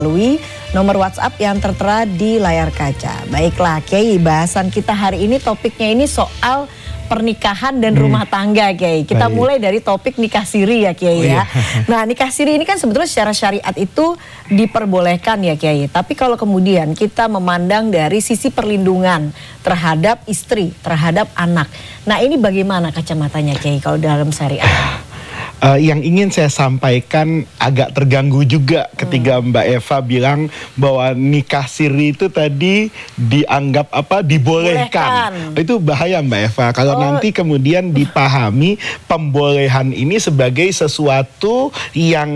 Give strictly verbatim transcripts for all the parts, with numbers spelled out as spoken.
melalui nomor WhatsApp yang tertera di layar kaca. Baiklah Kiai, bahasan kita hari ini topiknya ini soal pernikahan dan hmm. rumah tangga Kiai. Kita Baik. mulai dari topik nikah siri ya Kiai oh, ya. Iya. Nah nikah siri ini kan sebetulnya secara syariat itu diperbolehkan ya Kiai. Tapi kalau kemudian kita memandang dari sisi perlindungan terhadap istri, terhadap anak. Nah ini bagaimana kacamatanya Kiai kalau dalam syariat? Uh, yang ingin saya sampaikan agak terganggu juga ketika hmm. Mbak Eva bilang bahwa nikah siri itu tadi dianggap apa dibolehkan. Bolehkan. Itu bahaya Mbak Eva kalau oh. nanti kemudian dipahami pembolehan ini sebagai sesuatu yang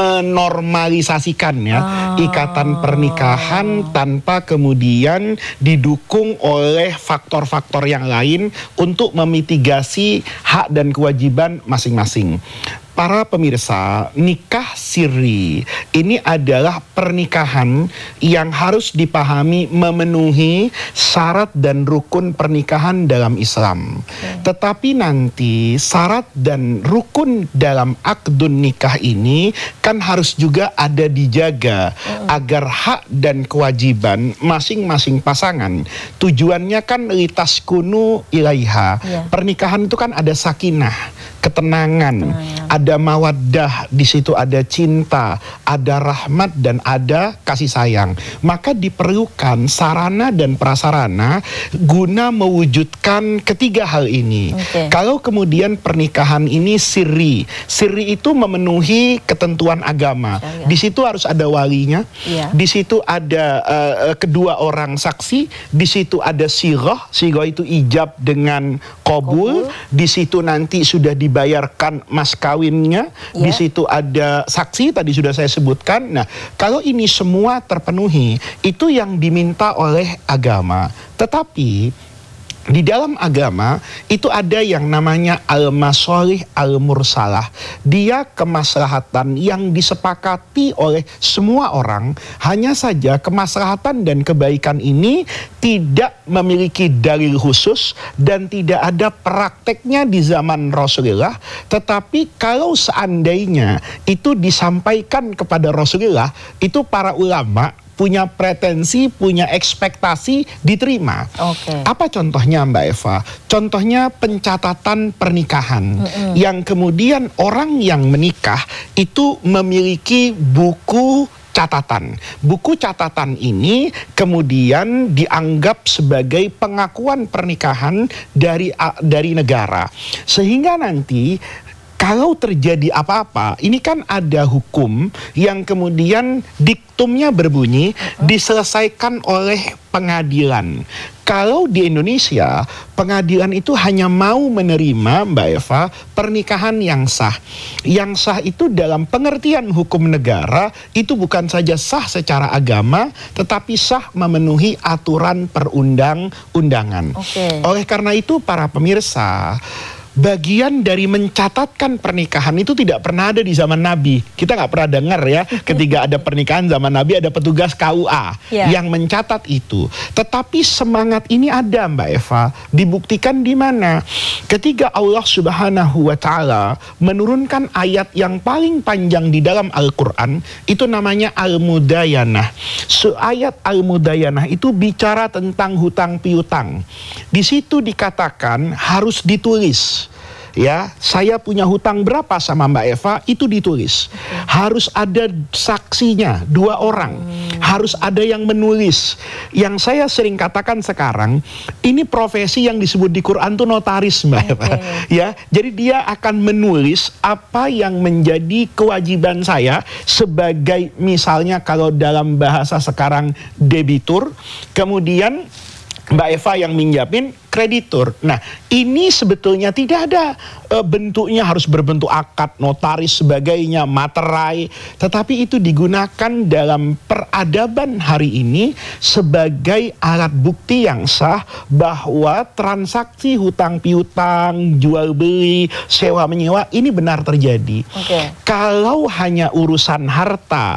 menormalisasikan ya oh. ikatan pernikahan tanpa kemudian didukung oleh faktor-faktor yang lain untuk memitigasi hak dan kewajiban masing-masing. Para pemirsa, nikah siri ini adalah pernikahan yang harus dipahami memenuhi syarat dan rukun pernikahan dalam Islam. Okay. Tetapi nanti syarat dan rukun dalam akdun nikah ini kan harus juga ada dijaga mm. agar hak dan kewajiban masing-masing pasangan. Tujuannya kan litaskunu ilaiha. Yeah. Pernikahan itu kan ada sakinah, ketenangan, hmm. ada mawaddah, di situ ada cinta, ada rahmat dan ada kasih sayang. Maka diperlukan sarana dan prasarana guna mewujudkan ketiga hal ini. Okay. Kalau kemudian pernikahan ini sirri, sirri itu memenuhi ketentuan agama. Di situ harus ada walinya, yeah. di situ ada uh, kedua orang saksi, di situ ada sighah, sighah itu ijab dengan qabul, di situ nanti sudah di bayarkan mas kawinnya, yeah. di situ ada saksi tadi sudah saya sebutkan. Nah, kalau ini semua terpenuhi, itu yang diminta oleh agama. Tetapi di dalam agama itu ada yang namanya al-masolih al-mursalah. Dia kemaslahatan yang disepakati oleh semua orang. Hanya saja kemaslahatan dan kebaikan ini tidak memiliki dalil khusus dan tidak ada prakteknya di zaman Rasulullah. Tetapi kalau seandainya itu disampaikan kepada Rasulullah, itu para ulama punya pretensi, punya ekspektasi diterima. Okay. Apa contohnya Mbak Eva? Contohnya pencatatan pernikahan. Mm-hmm. Yang kemudian orang yang menikah itu memiliki buku catatan. Buku catatan ini kemudian dianggap sebagai pengakuan pernikahan dari, dari negara. Sehingga nanti kalau terjadi apa-apa, ini kan ada hukum yang kemudian diktumnya berbunyi diselesaikan oleh pengadilan. Kalau di Indonesia, pengadilan itu hanya mau menerima, Mbak Eva, pernikahan yang sah. Yang sah itu dalam pengertian hukum negara, itu bukan saja sah secara agama, tetapi sah memenuhi aturan perundang-undangan. Okay. Oleh karena itu, para pemirsa, bagian dari mencatatkan pernikahan itu tidak pernah ada di zaman Nabi. Kita nggak pernah dengar ya, ketika ada pernikahan zaman Nabi ada petugas K U A yeah. yang mencatat itu. Tetapi semangat ini ada Mbak Eva. Dibuktikan di mana? Ketika Allah Subhanahu wa Ta'ala menurunkan ayat yang paling panjang di dalam Al-Quran, itu namanya Al-Mudayanah. So, ayat Al-Mudayanah itu bicara tentang hutang piutang. Di situ dikatakan harus ditulis. Ya, saya punya hutang berapa sama Mbak Eva, itu ditulis. Harus ada saksinya, dua orang. Hmm. Harus ada yang menulis. Yang saya sering katakan sekarang, ini profesi yang disebut di Quran itu notaris Mbak okay. Eva. Ya, jadi dia akan menulis apa yang menjadi kewajiban saya sebagai misalnya kalau dalam bahasa sekarang debitur, kemudian Mbak Eva yang minjapin kreditur. Nah, ini sebetulnya tidak ada e, bentuknya harus berbentuk akad, notaris, sebagainya, materai. Tetapi itu digunakan dalam peradaban hari ini sebagai alat bukti yang sah bahwa transaksi hutang piutang, jual beli, sewa menyewa ini benar terjadi. Okay. Kalau hanya urusan harta,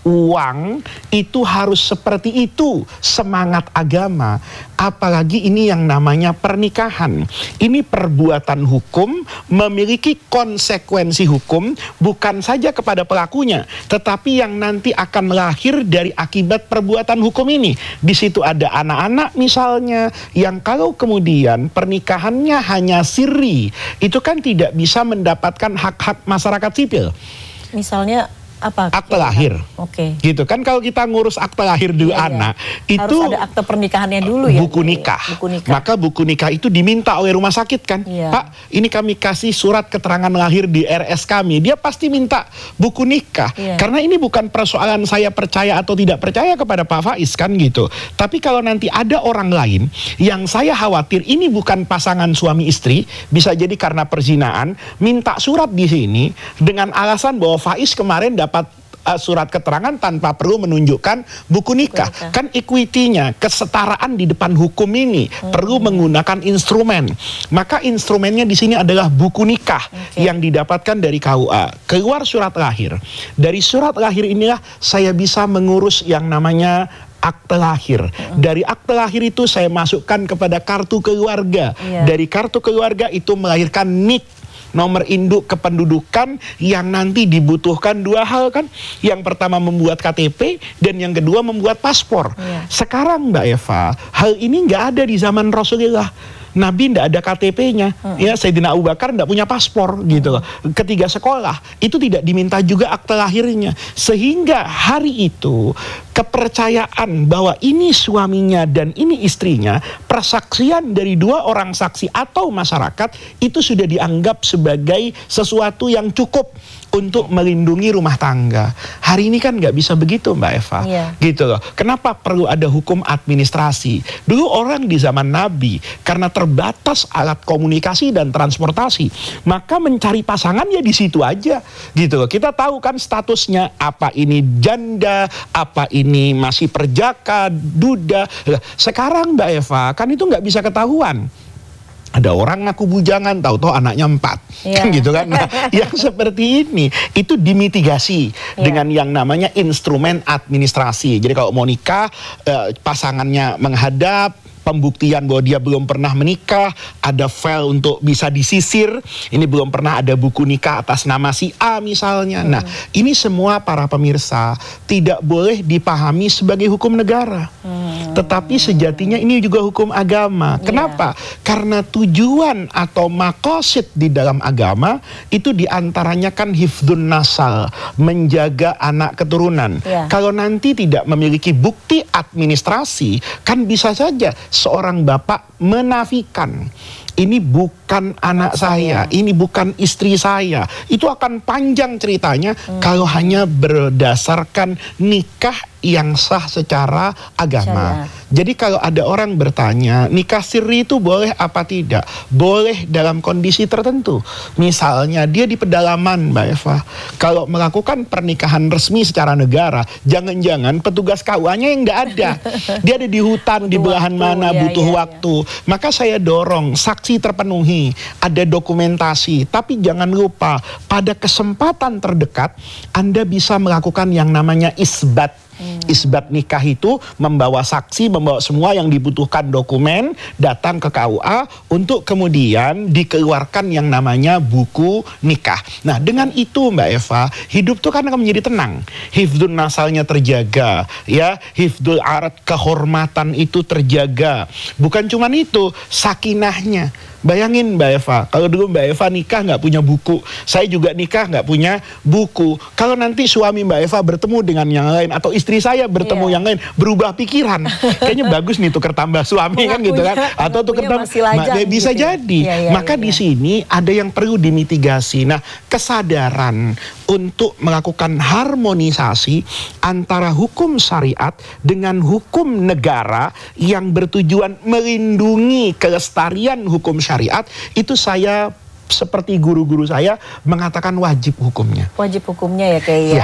uang itu harus seperti itu semangat agama. Apalagi ini yang namanya pernikahan. Ini perbuatan hukum memiliki konsekuensi hukum bukan saja kepada pelakunya, tetapi yang nanti akan lahir dari akibat perbuatan hukum ini. Di situ ada anak-anak misalnya yang kalau kemudian pernikahannya hanya sirri, itu kan tidak bisa mendapatkan hak-hak masyarakat sipil. Misalnya apa? Akte lahir. Oke. Gitu kan, kalau kita ngurus akte lahir dulu iya, anak, iya. itu harus ada akte pernikahannya dulu ya. Buku nikah. Buku nikah. Maka buku nikah itu diminta oleh rumah sakit kan. Iya. Pak, ini kami kasih surat keterangan lahir di R S kami. Dia pasti minta buku nikah. Iya. Karena ini bukan persoalan saya percaya atau tidak percaya kepada Pak Faiz kan gitu. Tapi kalau nanti ada orang lain yang saya khawatir ini bukan pasangan suami istri, bisa jadi karena perzinaan, minta surat di sini dengan alasan bahwa Faiz kemarin dapat dapat uh, surat keterangan tanpa perlu menunjukkan buku nikah. Buku nikah. Kan equity-nya, kesetaraan di depan hukum ini hmm. perlu menggunakan instrumen. Maka instrumennya di sini adalah buku nikah okay. yang didapatkan dari K U A. Keluar surat lahir. Dari surat lahir inilah saya bisa mengurus yang namanya akte lahir. Dari akte lahir itu saya masukkan kepada kartu keluarga. Yeah. Dari kartu keluarga itu melahirkan nik, nomor induk kependudukan yang nanti dibutuhkan dua hal kan. Yang pertama membuat K T P dan yang kedua membuat paspor. Yeah. Sekarang Mbak Eva, hal ini nggak ada di zaman Rasulullah. Nabi tidak ada K T P-nya, hmm. ya Sayyidina Abu Bakar tidak punya paspor gitu loh. Ketiga sekolah itu tidak diminta juga akte lahirnya, sehingga hari itu kepercayaan bahwa ini suaminya dan ini istrinya, persaksian dari dua orang saksi atau masyarakat itu sudah dianggap sebagai sesuatu yang cukup untuk melindungi rumah tangga. Hari ini kan nggak bisa begitu Mbak Eva, yeah. gitu loh. Kenapa perlu ada hukum administrasi? Dulu orang di zaman Nabi karena terbatas alat komunikasi dan transportasi, maka mencari pasangan ya di situ aja, gitu loh. Kita tahu kan statusnya, apa ini janda, apa ini masih perjaka, duda. Sekarang Mbak Eva kan itu nggak bisa ketahuan. Ada orang ngaku bujangan, tahu-tahu anaknya empat, yeah. kan gitu kan? Nah, yang seperti ini itu dimitigasi yeah. dengan yang namanya instrumen administrasi. Jadi kalau mau nikah, eh, pasangannya menghadap, pembuktian bahwa dia belum pernah menikah, ada file untuk bisa disisir, ini belum pernah ada buku nikah atas nama si A misalnya. Hmm. Nah, ini semua para pemirsa tidak boleh dipahami sebagai hukum negara. Hmm. Tetapi sejatinya ini juga hukum agama. Kenapa? Yeah. Karena tujuan atau makosid di dalam agama itu diantaranya kan hifdun nasal, menjaga anak keturunan. Yeah. Kalau nanti tidak memiliki bukti administrasi, kan bisa saja seorang bapak menafikan, ini bukan anak saya, ini bukan istri saya. Itu akan panjang ceritanya hmm. kalau hanya berdasarkan nikah yang sah secara agama. Syariat. Jadi kalau ada orang bertanya, nikah siri itu boleh apa tidak? Boleh dalam kondisi tertentu. Misalnya dia di pedalaman Mbak Eva, kalau melakukan pernikahan resmi secara negara, jangan-jangan petugas K U A-nya yang nggak ada. Dia ada di hutan, di belahan mana, ya, butuh ya, waktu. Ya. Maka saya dorong, saksi terpenuhi, ada dokumentasi. Tapi jangan lupa, pada kesempatan terdekat, Anda bisa melakukan yang namanya isbat. Hmm. Isbat nikah itu membawa saksi, membawa semua yang dibutuhkan dokumen, datang ke K U A untuk kemudian dikeluarkan yang namanya buku nikah. Nah, dengan itu Mbak Eva, hidup tuh kan akan menjadi tenang. Hifdun nasalnya terjaga, ya, hifdul arat, kehormatan itu terjaga. Bukan cuma itu, sakinahnya. Bayangin Mbak Eva, kalau dulu Mbak Eva nikah nggak punya buku, saya juga nikah nggak punya buku. Kalau nanti suami Mbak Eva bertemu dengan yang lain atau istri saya bertemu yeah. yang lain, berubah pikiran, kayaknya bagus nih tuker tambah suami kan gitu kan, atau tuker tambah, bisa gitu. Jadi. Yeah, yeah, Maka yeah, di yeah. sini ada yang perlu dimitigasi. Nah, kesadaran untuk melakukan harmonisasi antara hukum syariat dengan hukum negara yang bertujuan melindungi kelestarian hukum syariat, itu saya seperti guru-guru saya mengatakan wajib hukumnya. Wajib hukumnya ya kayak ya. ya.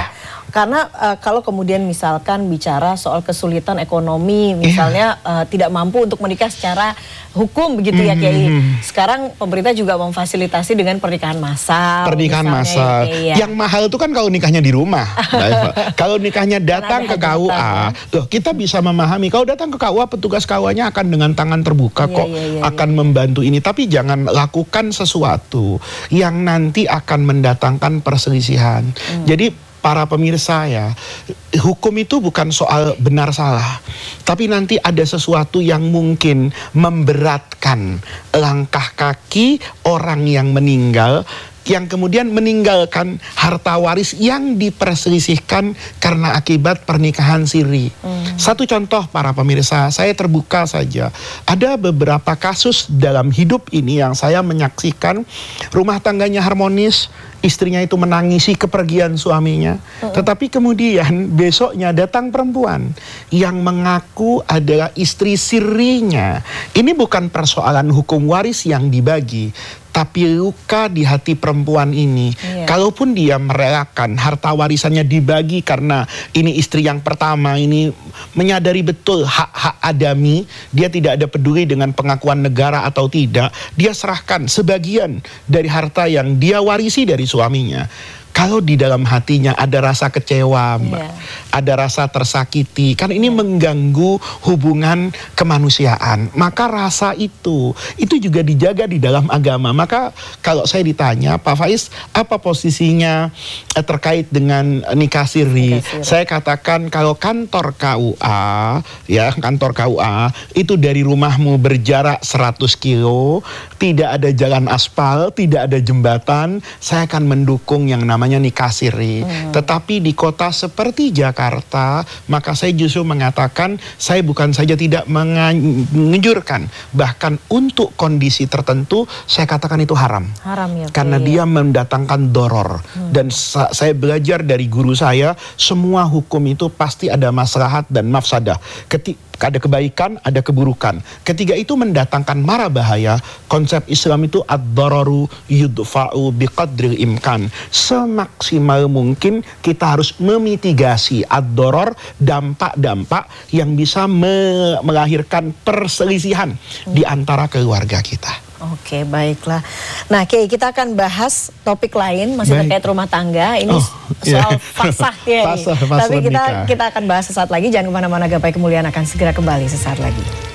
Karena uh, kalau kemudian misalkan bicara soal kesulitan ekonomi, misalnya yeah. uh, tidak mampu untuk menikah secara hukum begitu mm-hmm. ya Kiai. Sekarang pemerintah juga memfasilitasi dengan pernikahan massal. Pernikahan massal. Ya. Yang mahal itu kan kalau nikahnya di rumah. Kalau nikahnya datang ke K U A, tuh kita bisa memahami. Kalau datang ke K U A, petugas K U A-nya akan dengan tangan terbuka yeah, kok yeah, yeah, akan yeah. membantu ini. Tapi jangan lakukan sesuatu yang nanti akan mendatangkan perselisihan. Mm. Jadi para pemirsa ya, hukum itu bukan soal benar salah, tapi nanti ada sesuatu yang mungkin memberatkan langkah kaki orang yang meninggal, yang kemudian meninggalkan harta waris yang diperselisihkan karena akibat pernikahan siri. Hmm. Satu contoh para pemirsa, saya terbuka saja. Ada beberapa kasus dalam hidup ini yang saya menyaksikan rumah tangganya harmonis, istrinya itu menangisi kepergian suaminya. Hmm. Tetapi kemudian besoknya datang perempuan yang mengaku adalah istri sirinya. Ini bukan persoalan hukum waris yang dibagi, tapi luka di hati perempuan ini. Iya. Kalaupun dia merelakan harta warisannya dibagi karena ini istri yang pertama, ini menyadari betul hak-hak adami, dia tidak ada peduli dengan pengakuan negara atau tidak, dia serahkan sebagian dari harta yang dia warisi dari suaminya. Kalau di dalam hatinya ada rasa kecewa, Mbak, yeah. ada rasa tersakiti, kan ini yeah. mengganggu hubungan kemanusiaan. Maka rasa itu, itu juga dijaga di dalam agama. Maka kalau saya ditanya, Pak Faiz, apa posisinya eh, terkait dengan nikah siri? Nikah siri. Saya katakan kalau kantor K U A, ya kantor K U A, itu dari rumahmu berjarak seratus kilo, tidak ada jalan aspal, tidak ada jembatan, saya akan mendukung yang namanya nikah siri. Hmm. Tetapi di kota seperti Jakarta, maka saya justru mengatakan saya bukan saja tidak menganjurkan, bahkan untuk kondisi tertentu saya katakan itu haram. Haram ya. Karena iya. dia mendatangkan doror. Hmm. Dan sa saya belajar dari guru saya, semua hukum itu pasti ada maslahat dan mafsadah. Ketika ada kebaikan, ada keburukan. Ketika itu mendatangkan mara bahaya, konsep Islam itu ad-dararu yudfa'u biqadril imkan. Semaksimal mungkin kita harus memitigasi ad-darar, dampak-dampak yang bisa me melahirkan perselisihan hmm. di antara keluarga kita. Oke, baiklah. Nah, Kiai, kita akan bahas topik lain masih Baik. terkait rumah tangga. Ini oh, soal yeah. fasah, Kiai. Fasah, fasah Tapi kita nikah. kita akan bahas sesaat lagi. Jangan kemana-mana, gapai kemuliaan akan segera kembali sesaat lagi.